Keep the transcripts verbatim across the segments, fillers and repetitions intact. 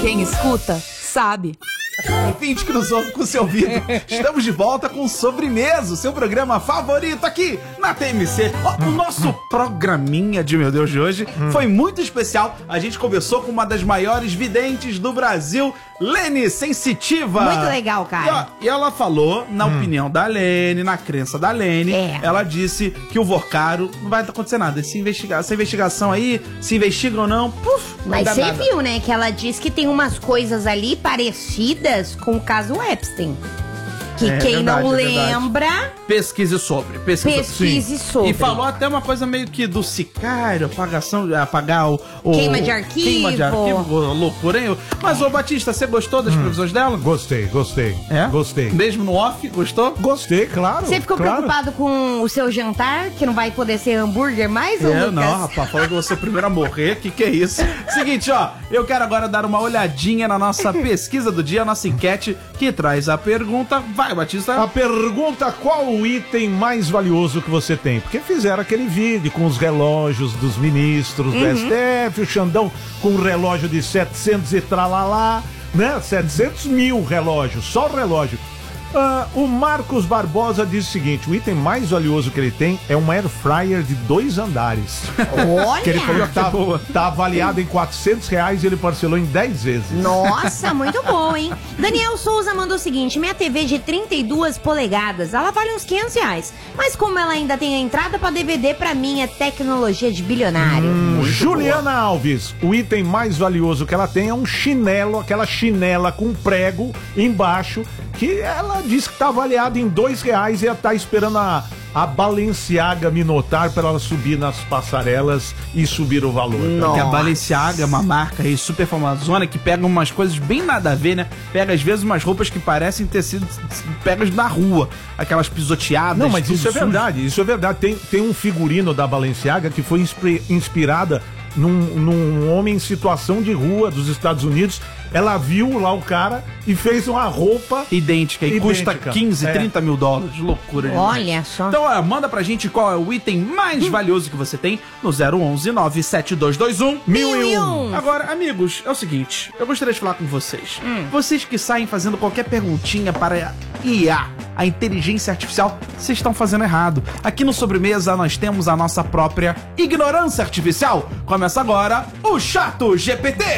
Quem escuta, sabe. Ouvinte que nos ouve com o seu ouvido, estamos de volta com Sobremesa, o seu programa favorito aqui na T M C. Oh, o nosso programinha de meu Deus de hoje hum. foi muito especial. A gente conversou com uma das maiores videntes do Brasil, Lene Sensitiva. Muito legal, cara. E, ó, e ela falou, na hum. opinião da Lene, na crença da Lene, é. ela disse que o Vorcaro não vai acontecer nada. Se investigar, essa investigação aí, se investiga ou não, puf, mas você viu, né, que ela disse que tem umas coisas ali parecidas com o caso Epstein. Que é, quem verdade, não lembra... É pesquise sobre. Pesquise, pesquise sobre. E falou até uma coisa meio que do sicário, apagação, apagar o... o queima de arquivo. Queima de arquivo, loucura, hein? Mas, ô Batista, você gostou das hum. previsões dela? Gostei, gostei. É? Gostei. Mesmo no off, gostou? Gostei, claro. Você ficou claro. preocupado com o seu jantar, que não vai poder ser hambúrguer mais, é, ou Lucas? Não, rapaz, falou que eu vou ser o primeiro a morrer. Que que é isso? Seguinte, ó, eu quero agora dar uma olhadinha na nossa pesquisa do dia, a nossa enquete, que traz a pergunta. Vai, Batista. A pergunta: qual o item mais valioso que você tem? Porque fizeram aquele vídeo com os relógios dos ministros uhum. do S T F, o Xandão com um relógio de setecentos e tralalá, né? setecentos mil relógios, só o relógio. Uh, o Marcos Barbosa diz o seguinte: o item mais valioso que ele tem é um air fryer de dois andares. Olha! Que ele falou que tá, tá avaliado em quatrocentos reais e ele parcelou em dez vezes. Nossa, muito bom, hein? Daniel Souza mandou o seguinte: minha T V de trinta e duas polegadas, ela vale uns quinhentos reais. Mas como ela ainda tem a entrada pra D V D, pra mim é tecnologia de bilionário. Hum, Juliana boa. Alves, o item mais valioso que ela tem é um chinelo, aquela chinela com prego embaixo, que ela disse que tá avaliado em dois reais e ela tá esperando a, a Balenciaga Minotaur para ela subir nas passarelas e subir o valor. Porque a Balenciaga é uma marca aí super famosona que pega umas coisas bem nada a ver, né? Pega às vezes umas roupas que parecem ter sido pegas na rua, aquelas pisoteadas. Não, mas isso é sujo. verdade, isso é verdade. Tem, tem um figurino da Balenciaga que foi inspirada num, num homem em situação de rua dos Estados Unidos. Ela viu lá o cara e fez uma roupa idêntica e idêntica. Custa quinze, é. trinta mil dólares. Loucura demais. Olha só. Então, ó, manda pra gente qual é o item mais hum. valioso que você tem no zero onze nove sete dois dois um mil e um. Agora, amigos, é o seguinte, eu gostaria de falar com vocês. Hum. Vocês que saem fazendo qualquer perguntinha para I A, a inteligência artificial, vocês estão fazendo errado. Aqui no Sobremesa nós temos a nossa própria ignorância artificial. Começa agora o Chato G P T.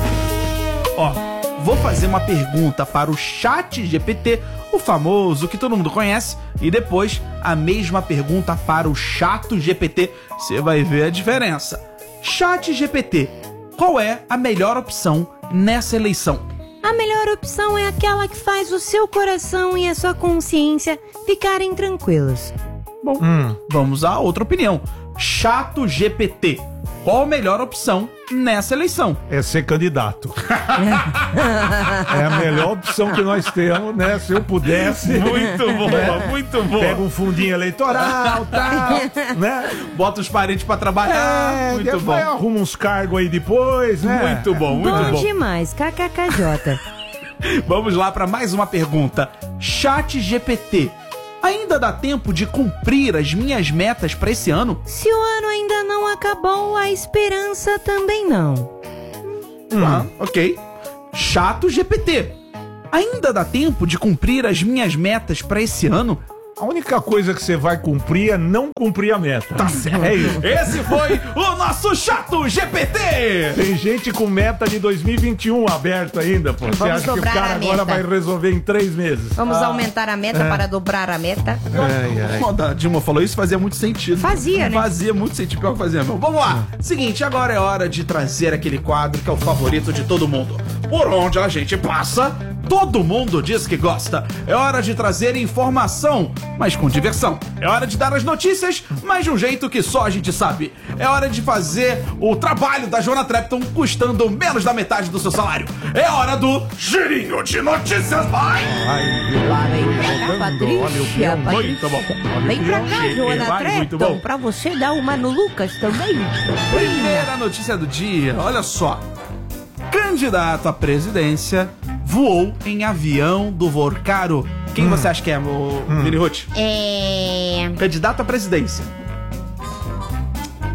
Ó, vou fazer uma pergunta para o Chat G P T, o famoso que todo mundo conhece, e depois a mesma pergunta para o Chato G P T. Você vai ver a diferença. Chat G P T, qual é a melhor opção nessa eleição? A melhor opção é aquela que faz o seu coração e a sua consciência ficarem tranquilos. Bom, hum. vamos a outra opinião. Chato G P T, qual a melhor opção nessa eleição? É ser candidato. É a melhor opção que nós temos, né? Se eu pudesse. Muito boa, né? Muito boa. Pega um fundinho eleitoral, tal, né? Bota os parentes pra trabalhar. É, muito bom. Arruma uns cargos aí depois, né? Muito bom, muito bom. Bom demais, K K K J. Vamos lá para mais uma pergunta. Chat G P T, ainda dá tempo de cumprir as minhas metas para esse ano? Se o ano ainda não acabou, a esperança também não. Hum, ah, ok. Chato G P T, ainda dá tempo de cumprir as minhas metas para esse ano? A única coisa que você vai cumprir é não cumprir a meta. Tá certo. É isso. Esse foi o nosso Chato G P T. Tem gente com meta de dois mil e vinte e um aberto ainda, pô. Você acha que o cara agora vai resolver em três meses? Vamos ah. aumentar a meta é. para dobrar a meta. Ai, ai. Quando a Dilma falou isso, fazia muito sentido. Fazia, né? Fazia muito sentido, pior que fazia mesmo. Vamos lá. Seguinte, agora é hora de trazer aquele quadro que é o favorito de todo mundo. Por onde a gente passa, todo mundo diz que gosta. É hora de trazer informação, mas com diversão. É hora de dar as notícias, mas de um jeito que só a gente sabe. É hora de fazer o trabalho da Joana Trepton custando menos da metade do seu salário. É hora do Girinho de Notícias. Vai! Lá vem pra cá, Patrícia. Muito bom. Vem pra cá, Joana Trepton, pra você dar uma no Lucas também. Primeira notícia do dia, olha só. Candidato à presidência voou em avião do Vorcaro. Quem hum. você acha que é, o Vini Ruth? É... Candidato à presidência.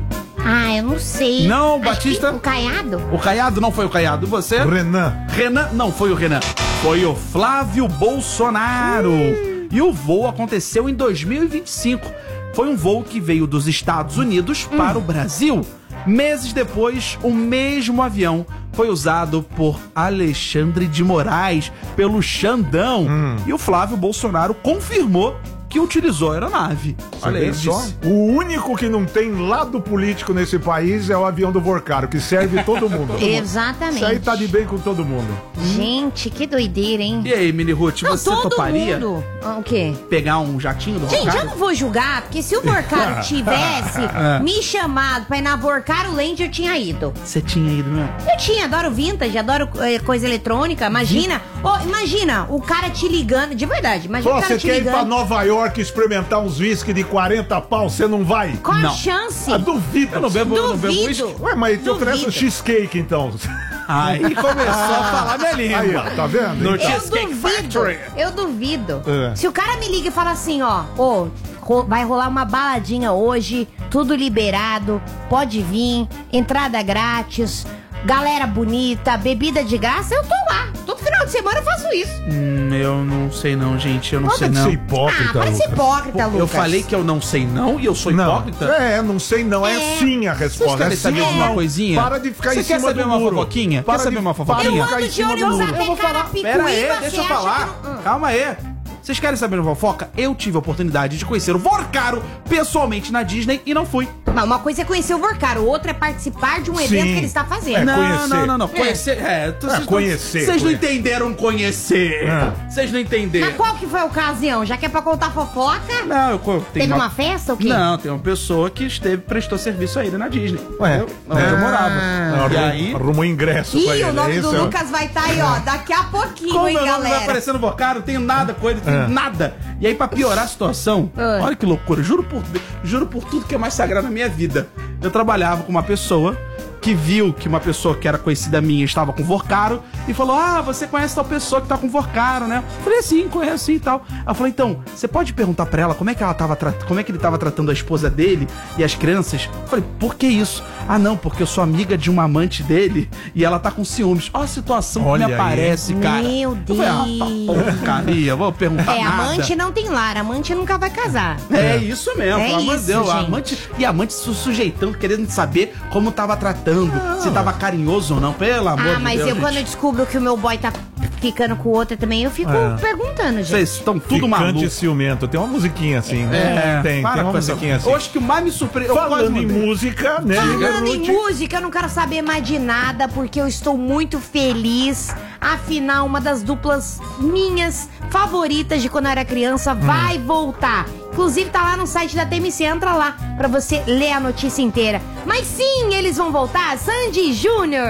Ah, eu não sei. Não, Acho Batista? que o Caiado? O Caiado não foi o Caiado. E você? Renan. Renan não foi o Renan. Foi o Flávio Bolsonaro. Hum. E o voo aconteceu em dois mil e vinte e cinco. Foi um voo que veio dos Estados Unidos hum. para o Brasil. Meses depois, o mesmo avião foi usado por Alexandre de Moraes, pelo Xandão. Hum. E o Flávio Bolsonaro confirmou que utilizou a aeronave. Olha aí só. O único que não tem lado político nesse país é o avião do Vorcaro, que serve todo mundo. todo Exatamente. Mundo. Isso aí tá de bem com todo mundo. Gente, que doideira, hein? E aí, Mini Ruth, você todo toparia mundo. Ah, o quê? Pegar um jatinho do Vorcaro? Gente, eu não vou julgar, porque se o Vorcaro tivesse me chamado pra ir na Vorcaro Land, eu tinha ido. Você tinha ido mesmo? Eu tinha, adoro vintage, adoro é, coisa eletrônica. Imagina, oh, imagina o cara te ligando, de verdade, imagina Pô, o cara você te quer ligando. ir pra Nova York experimentar uns whisky de quarenta pau, você não vai? Qual não. a chance? Ah, duvido. Eu não bebo, eu não bebo Duvido. whisky. Ué, mas te Duvido. oferece um cheesecake, então. Aí começou a falar minha língua. Aí, ó, tá vendo? No Eu Cheesecake duvido, Factory. eu duvido. É. Se o cara me liga e fala assim, ó, ô, ro- vai rolar uma baladinha hoje, tudo liberado, pode vir, entrada grátis, galera bonita, bebida de graça, eu tô lá. Todo final de semana eu faço isso. Hum, eu não sei não, gente. Eu não Para sei de não. ser hipócrita, Ah, parece Lucas. hipócrita, Lucas. Eu falei que eu não sei não e eu sou Não, hipócrita? é, não sei não, é, É. sim a Vocês resposta. querem É sim saber ou uma não. coisinha? Para de ficar Você em quer cima saber do uma muro. fofoquinha? Quer Para saber de- uma para fofoquinha? de Eu ficar ando em de cima do ônibus muro. até Eu vou falar. Carapicuíba, Pera aí, você deixa eu acha falar. que não- Hum. Calma aí. Vocês querem saber uma fofoca? Eu tive a oportunidade de conhecer o Vorcaro pessoalmente na Disney e não fui. Não, uma coisa é conhecer o Vorcaro, o outro é participar de um evento Sim. que ele está fazendo. É, não, conhecer. não, não, não. Conhecer. É, tu- vocês não- conhecer, Vocês não conhecer. entenderam conhecer. É. Vocês não entenderam. Mas qual que foi a ocasião? Já que é pra contar fofoca? Não, eu co- tem Teve uma festa ou quê? Não, tem uma pessoa que esteve, prestou serviço a ele na Disney. Ué. Eu, onde eu Ah. morava. Não, E arrum- aí, Arrumou ingresso pra Ih, ele. o nome é do isso? Lucas vai estar aí, ó, daqui a pouquinho, como hein, meu nome vai galera? aparecer no Vorcaro, não tenho nada com ele, não tenho É. nada. E aí, pra piorar a situação, Ah. olha que loucura, juro por, juro por tudo que é mais sagrado na minha vida. Eu trabalhava com uma pessoa que viu que uma pessoa que era conhecida minha estava com Vorcaro e falou: ah, você conhece tal pessoa que tá com Vorcaro, né? Eu falei, sim, conheço sim e tal. Eu falei, então, você pode perguntar pra ela como é que ela tava tra- como é que ele tava tratando a esposa dele e as crianças? Eu falei, por que isso? Ah, não, porque eu sou amiga de uma amante dele e ela tá com ciúmes. Olha a situação Olha que me aí. aparece, cara. Meu Eu falei, ah, tá porcaria, vou perguntar É, nada. amante não tem lar, amante nunca vai casar. É isso mesmo, É pelo amor de isso, Deus. gente. Amante, e amante se sujeitando, querendo saber como tava tratando, se tava carinhoso ou não, pelo amor Ah, de mas Deus. eu quando eu gente. descubro que o meu boy tá ficando com outra também, eu fico É. perguntando, gente. Vocês estão tudo Ficante maluco. ciumento. Tem uma musiquinha assim, né? É, tem, para tem uma com essa- musiquinha assim. Eu acho que o mais me surpreendeu. Falando em música, né? Falando em Ruth? música, eu não quero saber mais de nada, porque eu estou muito feliz. Afinal, uma das duplas minhas favoritas de quando eu era criança vai voltar. Inclusive, tá lá no site da T M C, entra lá pra você ler a notícia inteira. Mas sim, eles vão voltar, Sandy Júnior.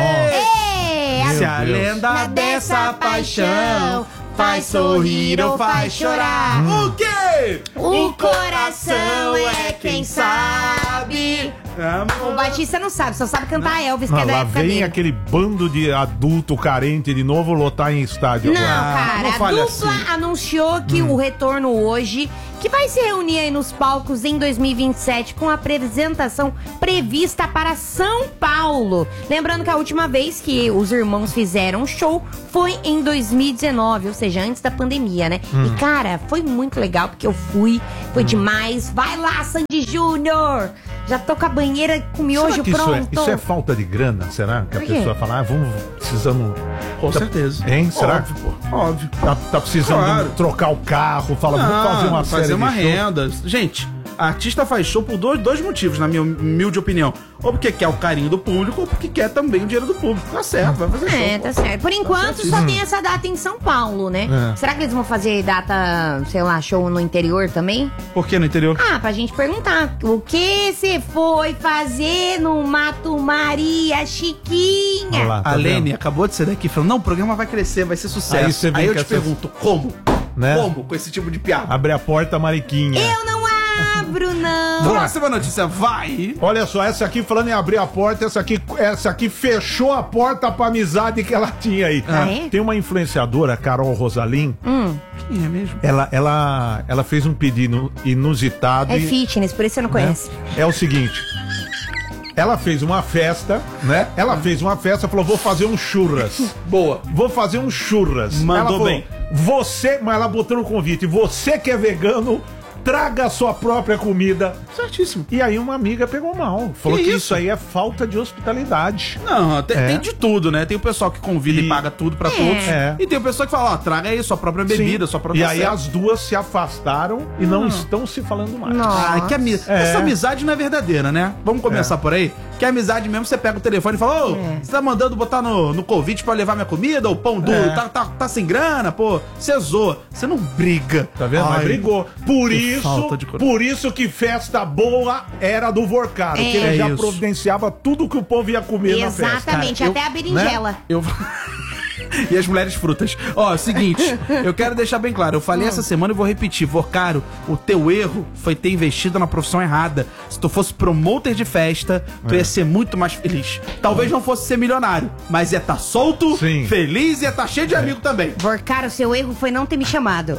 É, Se a a lenda dessa paixão faz sorrir ou faz chorar. O quê? O coração é quem sabe. O Batista não sabe, só sabe cantar Elvis, que Ah, é da lá época vem dele. aquele bando de adulto carente de novo lotar em estádio Não, agora. cara, não a fale dupla assim. anunciou que o retorno hoje, que vai se reunir aí nos palcos em dois mil e vinte e sete com a apresentação prevista para São Paulo. Lembrando que a última vez que os irmãos fizeram show foi em dois mil e dezenove, ou seja, antes da pandemia, né? E cara, foi muito legal porque eu fui, foi demais. Vai lá, Sandy Júnior! Já tô com a banheira com miojo Será que isso é, pronto. isso é falta de grana? Será? Que a Por quê? pessoa fala, ah, vamos, precisamos... Com tá- certeza. Hein? Será? Óbvio, pô. Óbvio. Tá, tá precisando Claro. trocar o carro, fala, vamos fazer uma série fazer uma de show. renda. Gente, a artista faz show por dois, dois motivos, na minha humilde opinião. Ou porque quer o carinho do público, ou porque quer também o dinheiro do público. Tá certo, vai fazer show. É, pô. tá certo. Por enquanto, só tem essa data em São Paulo, né? É. Será que eles vão fazer data, sei lá, show no interior também? Por que no interior? Ah, pra gente perguntar. O que você foi fazer no Mato Maria, Olha Chiquinha? lá, tá A Lene vendo? acabou de sair daqui falando, não, o programa vai crescer, vai ser sucesso. Aí você vem eu com te essas- pergunto, como? Né? Como com esse tipo de piada? Abre a porta, Mariquinha. Eu não abro, não. Próxima notícia, vai! Olha só, essa aqui falando em abrir a porta, essa aqui, essa aqui fechou a porta pra amizade que ela tinha aí. Ah, é? Tem uma influenciadora, Carol Rosalim, Hum, Quem é mesmo? ela, ela, ela fez um pedido inusitado. é e- fitness, por isso você não né? conhece. É o seguinte, Ela fez uma festa, né? Ela fez uma festa, falou, vou fazer um churras. Boa. Vou fazer um churras. Mandou ela falou, bem. Você, mas ela botou no convite, você que é vegano, traga a sua própria comida. Certíssimo. E aí uma amiga pegou mal. Falou Que que, isso? isso aí é falta de hospitalidade. Não, tem, É. tem de tudo, né? Tem o pessoal que convida e, E- paga tudo pra todos. É. E tem o pessoal que fala, ó, traga aí sua própria bebida, Sim. sua própria E aí cesta. as duas se afastaram e não estão se falando mais. Ah, que ami... É. Essa amizade não é verdadeira, né? Vamos começar É. por aí? Que amizade mesmo, você pega o telefone e fala, ô, É. você tá mandando botar no, no convite pra levar minha comida, ou pão duro, É. tá, tá, tá sem grana, pô, você zoa. Você não briga. Tá vendo? Mas Ai, brigou. Por que isso, falta de coragem. por isso que festa boa era do Vorcaro, É. que ele É já isso. providenciava tudo que o povo ia comer na festa. Exatamente, Cara, até eu- a berinjela. Eu... E as mulheres frutas. Ó, seguinte, eu quero deixar bem claro, eu falei essa semana e vou repetir, Vorcaro, o teu erro foi ter investido na profissão errada. Se tu fosse promoter de festa, tu ia ser muito mais feliz. Talvez não fosse ser milionário, mas ia estar solto, Sim. feliz e ia estar cheio de amigo também. Vorcaro, seu erro foi não ter me chamado.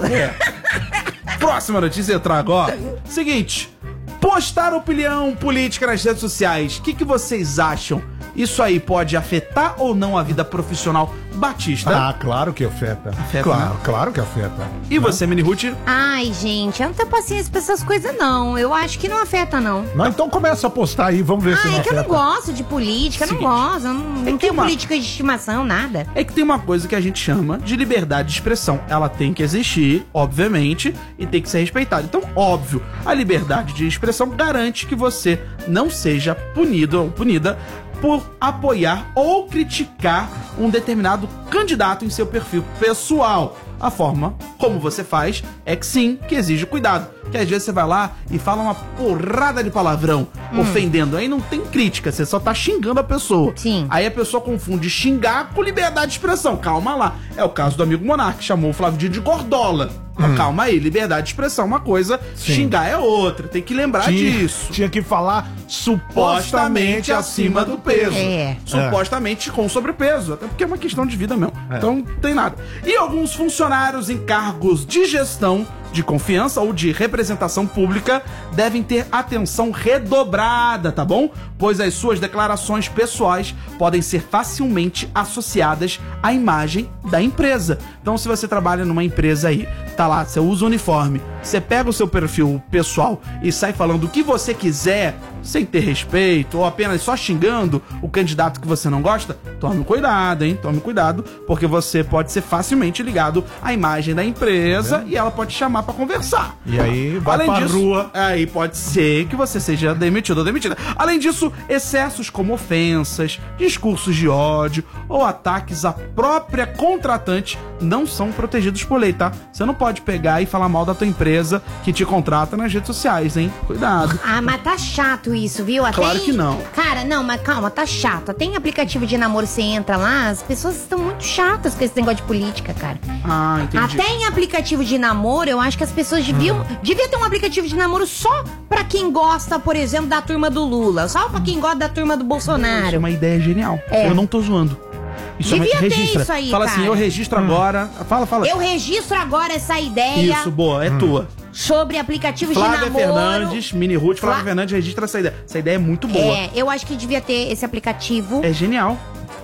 Próxima notícia eu trago, ó. Seguinte, postar opinião política nas redes sociais. O que, que vocês acham? Isso aí pode afetar ou não a vida profissional Batista? Ah, claro que afeta. Afeta, claro, né? claro que afeta. E você, Mini Ruth? Ai, gente, eu não tenho paciência pra essas coisas, não. Eu acho que não afeta, não. Não, então começa a postar aí, vamos ver se Ah, não é que eu não afeta. gosto de política, eu não Seguinte, gosto. Eu não, não que tenho uma- política de estimação, nada. É que tem uma coisa que a gente chama de liberdade de expressão. Ela tem que existir, obviamente, e tem que ser respeitada. Então, óbvio, a liberdade de expressão garante que você não seja punido ou punida por apoiar ou criticar um determinado candidato em seu perfil pessoal. A forma como você faz é que sim, que exige cuidado. Que às vezes você vai lá e fala uma porrada de palavrão, ofendendo. Aí não tem crítica, você só tá xingando a pessoa. Sim. Aí a pessoa confunde xingar com liberdade de expressão. Calma lá. É o caso do amigo Monark, que chamou o Flávio Dino de gordola. Mas calma aí, liberdade de expressão é uma coisa, Sim. xingar é outra. Tem que lembrar Tinha, disso. tinha que falar supostamente acima do peso. É. Supostamente com sobrepeso, até porque é uma questão de vida mesmo. Então não tem nada. E alguns funcionários em cargos de gestão, de confiança ou de representação pública devem ter atenção redobrada, tá bom? Pois as suas declarações pessoais podem ser facilmente associadas à imagem da empresa. Então, se você trabalha numa empresa aí, tá lá, você usa o uniforme, você pega o seu perfil pessoal e sai falando o que você quiser, sem ter respeito, ou apenas só xingando o candidato que você não gosta, tome cuidado, hein? Tome cuidado, porque você pode ser facilmente ligado à imagem da empresa e ela pode te chamar pra conversar. E aí vai Além pra disso, rua. aí pode ser que você seja demitido ou demitida. Além disso, excessos como ofensas, discursos de ódio ou ataques à própria contratante não são protegidos por lei, tá? Você não pode pegar e falar mal da tua empresa que te contrata nas redes sociais, hein? Cuidado. Ah, mas tá chato isso, viu? Até Claro em- que não. Cara, não, mas calma, tá chato. Tem aplicativo de namoro, você entra lá, as pessoas estão muito chatas com esse negócio de política, cara. Ah, entendi. Até em aplicativo de namoro, eu acho que as pessoas deviam. Hum. Devia ter um aplicativo de namoro só pra quem gosta, por exemplo, da turma do Lula. Só pra quem gosta da turma do Isso é Bolsonaro. uma ideia genial. É. Eu não tô zoando. Isso Devia é uma... ter registra. isso aí, Fala assim, cara. eu registro agora. Fala, fala. Eu registro agora essa ideia Isso, boa, é tua. sobre aplicativos de Flávia namoro. Fernandes, Mini Ruth, Flávia Flá- Fernandes registra essa ideia. Essa ideia é muito boa. É, eu acho que devia ter esse aplicativo É genial.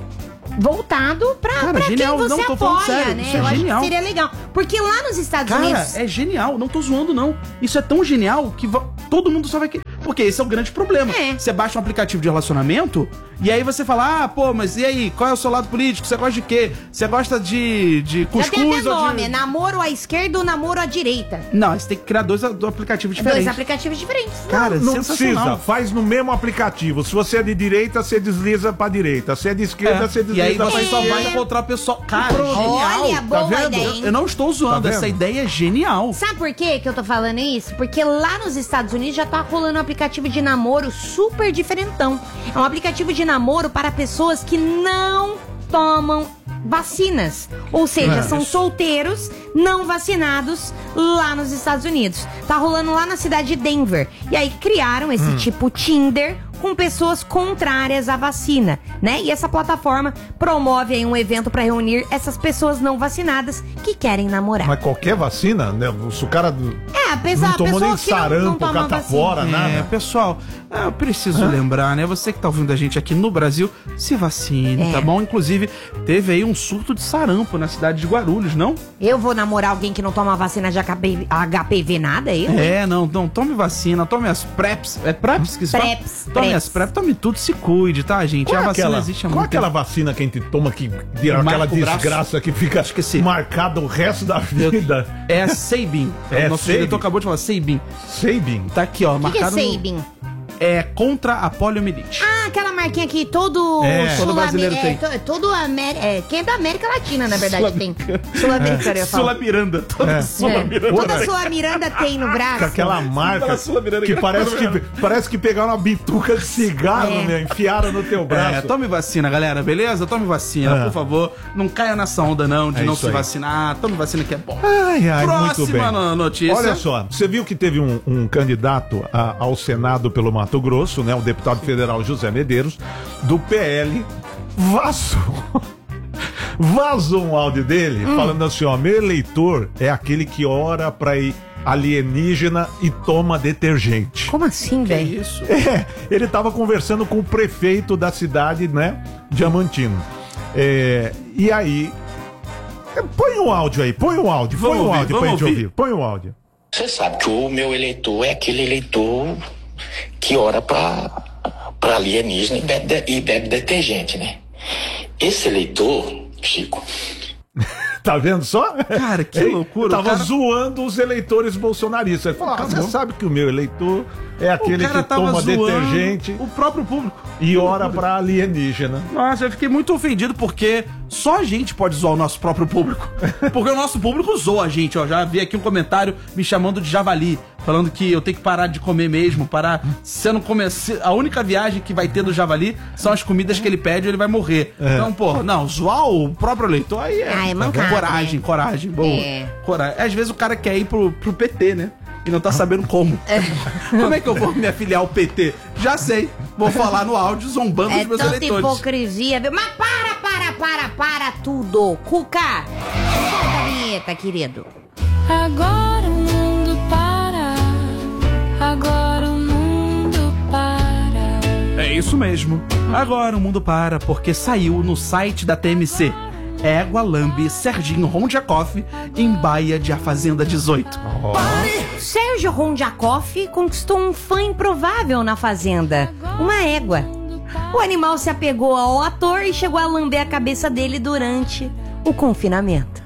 voltado pra, Cara, pra genial. quem você Não, tô falando apoia, sério, né? isso é eu acho genial. que seria legal. Porque lá nos Estados Cara, Unidos. é genial. Não tô zoando, não. Isso é tão genial que va- todo mundo só vai querer. Porque esse é o grande problema. É. Você baixa um aplicativo de relacionamento e aí você fala, ah, pô, mas e aí? Qual é o seu lado político? Você gosta de quê? Você gosta de, de Já cuscuz tem até ou nome, de... é namoro à esquerda ou namoro à direita. Não, você tem que criar dois, dois aplicativos diferentes. Dois aplicativos diferentes. Cara, Não sensacional. precisa, faz no mesmo aplicativo. Se você é de direita, você desliza pra direita. Se é de esquerda, É. você desliza E aí pra você só esquerda. vai encontrar pessoal. Cara, pronto. genial. Olha, boa vendo? ideia, hein? Eu não estou zoando, Tá essa vendo? ideia é genial. Sabe por quê que eu tô falando isso? Porque lá nos Estados Unidos já tá rolando um aplicativo de namoro super diferentão. É um aplicativo de namoro para pessoas que não tomam vacinas. Ou seja, É, são isso. solteiros não vacinados lá nos Estados Unidos. Tá rolando lá na cidade de Denver. E aí criaram esse tipo Tinder com pessoas contrárias à vacina, né? E essa plataforma promove aí um evento para reunir essas pessoas não vacinadas que querem namorar. Mas qualquer vacina, né? Se o cara. É, a pessoa, Não tomou a pessoa nem que não, não sarampo, toma catapora, vacina. nada. É, pessoal, é, eu preciso lembrar, né? Você que tá ouvindo a gente aqui no Brasil, se vacine, É. tá bom? Inclusive, teve aí um surto de sarampo na cidade de Guarulhos, não? Eu vou namorar alguém que não toma vacina de H P V nada, eu? hein? É, não, não, tome vacina, tome as PrEPs. É PrEPs que se fala? Preps, Tome preps. as PrEPs, tome tudo, se cuide, tá, gente? Qual a é vacina aquela, existe há qual é muito aquela tempo. vacina que a gente toma que vira Marca aquela o braço. desgraça que fica Esqueci. marcada o resto da vida? É a Sabin. É, o nosso Sabin. diretor acabou de falar Sabin. Sabin. Tá aqui, ó, O que, que é marcado no- Sabin? É contra a poliomielite. Ah, aquela marquinha que todo É. sul- Todo brasileiro é, tem. to- todo Amé- é, quem é da América Latina, na verdade, tem. Sul-Americana, eu falo. Sula Miranda. Toda É. Sula É. Miranda. Toda sua Miranda tem no braço. Com aquela marca Fala Sul-Americana que que parece tá que, parece que pegaram uma bituca de cigarro, É. meu, enfiaram no teu braço. É, tome vacina, galera, beleza? Tome vacina, É. por favor. Não caia nessa onda, não, de É não isso se aí. vacinar. Tome vacina que é bom. Ai, ai, muito Próxima bem. no- notícia. Olha só, você viu que teve um, um candidato a- ao Senado pelo Mato Grosso, né? O deputado federal José Medeiros, do P L, vazou. Vazou um áudio dele falando assim, ó, meu eleitor é aquele que ora pra ir alienígena e toma detergente. Como assim, Que velho? isso? É, ele tava conversando com o prefeito da cidade, né, Diamantino. É, e aí, é, põe um áudio aí, põe um áudio, põe Vamos um ouvir, áudio pra vamos gente ouvir. ouvir, põe um áudio. Você sabe que o meu eleitor é aquele eleitor que ora pra, pra alienígena e bebe, de- e bebe detergente, né? Esse eleitor, Chico, Tá vendo só? Cara, que Ele loucura, Tava o cara- zoando os eleitores bolsonaristas. Ele falou, ah, você sabe que o meu eleitor é aquele o cara que tava toma zoando detergente o próprio público. e ora pra alienígena. Nossa, eu fiquei muito ofendido porque só a gente pode zoar o nosso próprio público. Porque o nosso público zoa a gente, ó. Já vi aqui um comentário me chamando de javali, falando que eu tenho que parar de comer mesmo, parar. Se eu não comer, se- a única viagem que vai ter do javali são as comidas que ele pede e ele vai morrer. Então, pô, não, zoar o próprio eleitor aí é, Ah, é mancada, coragem, né? coragem, boa. É. Coragem. Às vezes o cara quer ir pro, pro P T, né? E não tá sabendo como. Como é que eu vou me afiliar ao P T? Já sei. Vou falar no áudio zombando É dos meus tanta eleitores. hipocrisia, viu? Mas para, para, para, para tudo. Cuca, solta a vinheta, querido. Agora o mundo para. Agora o mundo para. É isso mesmo. Agora o mundo para porque saiu no site da T M C. Égua lambe Serginho Rondiakoff em Baia de A Fazenda dezoito. Sérgio Rondiakoff conquistou um fã improvável na fazenda, uma égua. O animal se apegou ao ator e chegou a lamber a cabeça dele durante o confinamento.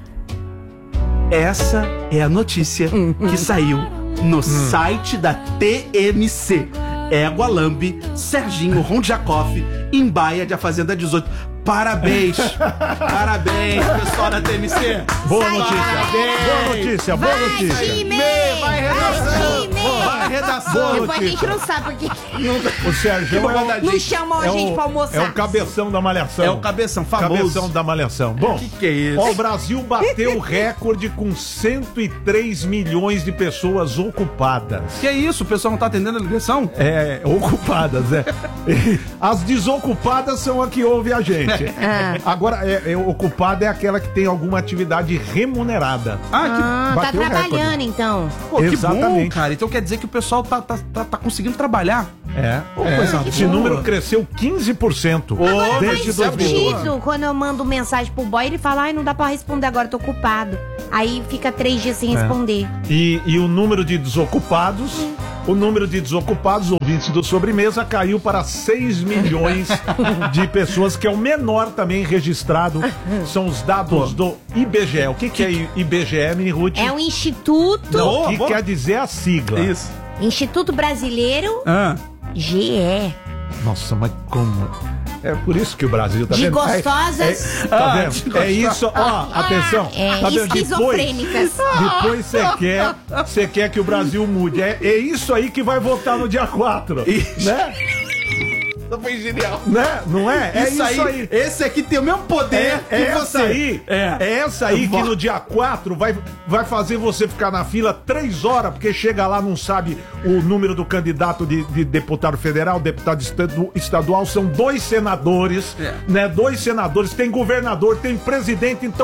Essa é a notícia que saiu no site da T M C. Égua lambe Serginho Rondiakoff em Baia de A Fazenda dezoito. Parabéns! Parabéns, pessoal da T M C! Boa Vai, notícia, parabéns. boa notícia, boa Vai, notícia. time! Vai, redação! time! Vai, redação! Depois a gente não sabe porque O Sérgio Que é, maldade. não chamam a é gente o, pra almoçar. é o cabeção da malhação. É o cabeção famoso. Cabeção da malhação. Bom, Que que é isso? ó, o Brasil bateu o recorde com cento e três milhões de pessoas ocupadas. Que isso? O pessoal não tá atendendo a ligação? É, ocupadas, é. As desocupadas são a que ouve a gente. Agora, é, é, ocupada é aquela que tem alguma atividade remunerada. Ah, que Ah, tá bateu o trabalhando recorde. então. Pô, que bom, Exatamente. cara. Então quer dizer que o pessoal tá, tá, tá, tá conseguindo trabalhar. É, Pô, é. coisa Esse boa. número cresceu quinze por cento Agora desde faz dois mil e doze. Sentido, quando eu mando mensagem pro boy, ele fala, ai, não dá pra responder agora, tô ocupado. Aí fica três dias sem responder. E, e o número de desocupados, o número de desocupados, ouvintes do Sobremesa, caiu para seis milhões de pessoas, que é o menor também registrado. São os dados do I B G E. O que, que é I B G E, Mini Ruth? É um instituto, Não, Boa, o que boa. quer dizer a sigla. Isso. Instituto Brasileiro Ah. G E. Nossa, mas como? É por isso que o Brasil tá De vendo? É- gostosas. é- tá Ah, vendo? de É isso, ó, atenção. É, tá vendo? Depois, esquizofrênicas. depois você quer, você quer que o Brasil mude. É, é isso aí que vai votar no dia quatro. Isso. Né? Isso foi genial. Né? Não é? É isso, aí. Esse aqui tem o mesmo poder É, que é você. essa aí, É. é essa aí que Vo- no dia quatro vai, vai fazer você ficar na fila três horas, porque chega lá, não sabe o número do candidato de, de deputado federal, deputado estadu- estadual, são dois senadores, É. né? Dois senadores, tem governador, tem presidente, então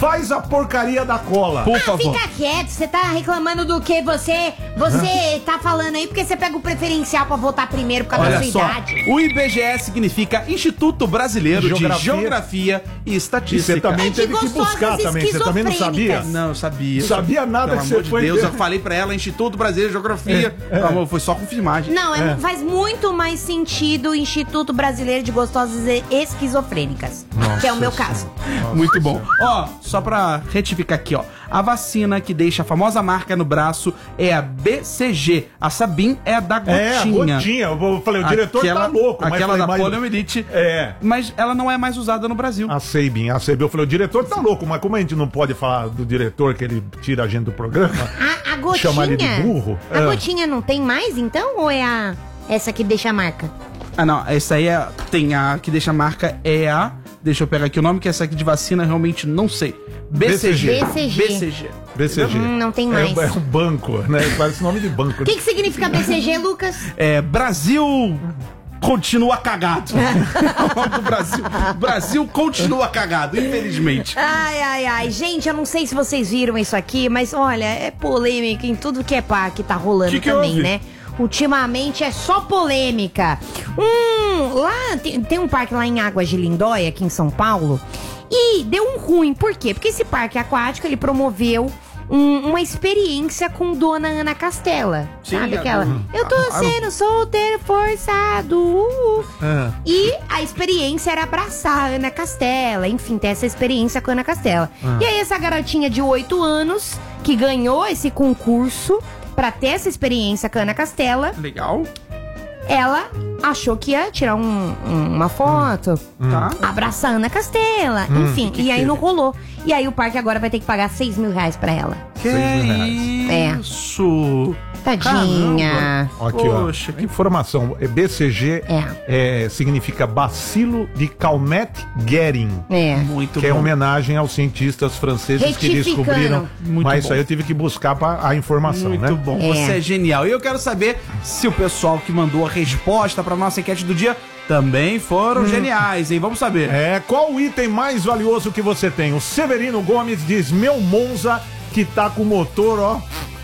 faz a porcaria da cola. Por Ah, favor. fica quieto, você tá reclamando do que você você tá falando aí, porque você pega o preferencial pra votar primeiro por causa da Olha sua só, idade. o I B G E significa Instituto Brasileiro Geografia. de Geografia e E Estatística. você também É de teve que gostosas buscar também. Você também não sabia? esquizofrênicas. Não, eu sabia. Sabia nada Pelo que amor você de foi Deus, ver. eu falei pra ela, Instituto Brasileiro de Geografia. Pelo amor, foi só confirmar, gente. Não, é- É. faz muito mais sentido o Instituto Brasileiro de Gostosas e Esquizofrênicas, que é o meu caso. Muito bom. Ó, só pra retificar aqui, ó. A vacina que deixa a famosa marca no braço é a B C G. A Sabin é a da gotinha. É, a gotinha. Eu falei, o diretor aquela, tá louco. mas Aquela falei, da mas- poliomielite. É. Mas ela não é mais usada no Brasil. A Sabin, a Sabin. Eu falei, o diretor tá louco, mas como a gente não pode falar do diretor que ele tira a gente do programa? A, a gotinha. Chamar ele de burro? A É. gotinha não tem mais, então? Ou é a essa que deixa a marca? Ah, não. Essa aí é. Tem a que deixa a marca é a. Deixa eu pegar aqui o nome, que essa aqui de vacina realmente não sei. B C G. B C G. B C G. B C G. Hum, não tem É- mais. É, um banco, né? Parece nome de banco. O que, que significa B C G, Lucas? É, Brasil continua cagado. O nome do Brasil. Brasil continua cagado, infelizmente. Ai, ai, ai. Gente, eu não sei se vocês viram isso aqui, mas olha, é polêmica em tudo que é pá que tá rolando Que que também, houve? né? Ultimamente é só polêmica. Hum, lá tem, tem um parque lá em Águas de Lindóia, aqui em São Paulo, e deu um ruim. Por quê? Porque esse parque aquático, ele promoveu um- uma experiência com Dona Ana Castela. Sim, sabe a- aquela? uhum. Eu tô Ah, sendo solteiro forçado. uh, uh. Ah. E a experiência era abraçar a Ana Castela, enfim, ter essa experiência com a Ana Castela. E aí essa garotinha de oito anos, que ganhou esse concurso pra ter essa experiência com a Ana Castela, Legal. ela achou que ia tirar um- um- uma foto, Tá. abraçar a Ana Castela, enfim, que e aí teve? não rolou. E aí o parque agora vai ter que pagar seis mil reais pra ela. Que Seis mil reais. isso? Tadinha. Aqui, Poxa, ó. que- Informação. é B C G é, significa bacilo de Calmette-Guerin. É. Muito Que é bom. homenagem aos cientistas franceses que Retificando. descobriram. Muito mas isso bom. aí eu tive que buscar pra, a informação, Muito né? bom, É. você é genial. E eu quero saber se o pessoal que mandou a resposta pra nossa enquete do dia também foram geniais, hein? Vamos saber. É, qual o item mais valioso que você tem? O Severino Gomes diz: meu Monza, que tá com o motor, ó,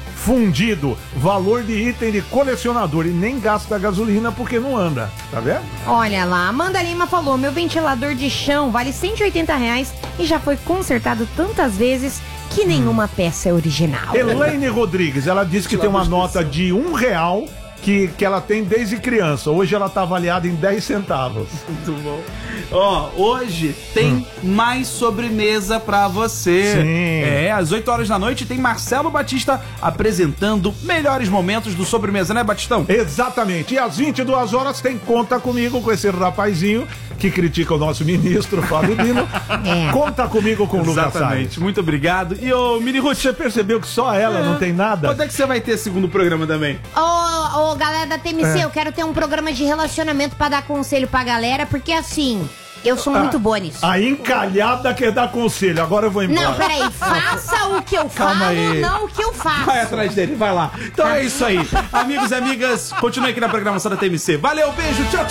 fundido. Valor de item de colecionador. E nem gasta gasolina porque não anda. Tá vendo? Olha lá, Amanda Lima falou: meu ventilador de chão vale cento e oitenta reais e já foi consertado tantas vezes que nenhuma peça é original. Elaine Rodrigues, ela disse que tem uma nota de um real que, que ela tem desde criança. Hoje ela tá avaliada em dez centavos. Muito bom. Ó, hoje tem mais sobremesa pra você. Sim. É, às oito horas da noite tem Marcelo Batista apresentando melhores momentos do sobremesa, né, Batistão? Exatamente. E às vinte e duas horas tem Conta Comigo com esse rapazinho que critica o nosso ministro, Fábio Dino. É. Conta Comigo com o Lucas Salles. Exatamente. Muito obrigado. E ô, Mini Ruth, Você percebeu que só ela não tem nada? quando é que você vai ter segundo programa também? Ô, ô, galera da T M C, É. eu quero ter um programa de relacionamento pra dar conselho pra galera, porque assim, eu sou muito boa nisso. A encalhada quer dar conselho. Agora eu vou embora. Não, peraí, faça o que eu Calma falo, aí. não o que eu faço. Vai atrás dele, vai lá. Então é isso aí. Amigos e amigas, continue aqui na programação da T M C. Valeu, beijo, tchau, tchau.